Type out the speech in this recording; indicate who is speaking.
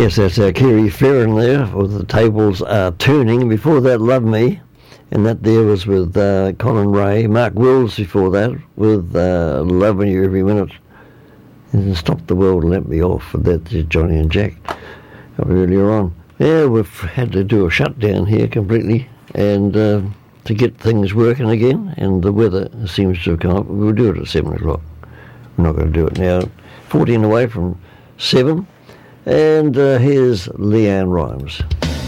Speaker 1: Yes, that's our Kerry Ferrin there, with The Tables Are Turning. Before that, Love Me, and that there was with Colin Ray. Mark Wills before that, with Loving You Every Minute. And Stop the World and Let Me Off, with that Johnny and Jack earlier on. Yeah, we've had to do a shutdown here completely, and to get things working again, and the weather seems to have come up. We'll do it at 7 o'clock. We're not going to do it now. 14 away from 7. And here's Leanne Rhymes.